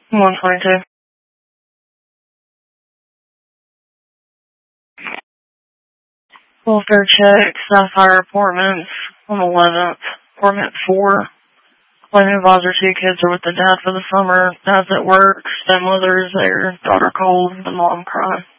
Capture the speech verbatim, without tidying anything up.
one twenty-two. Welfare check, Sapphire Apartments on the eleventh. Apartment four. Claiming advisor, two kids are with the dad for the summer. Dad's at work. Stepmother is there. Daughter cold. The mom crying.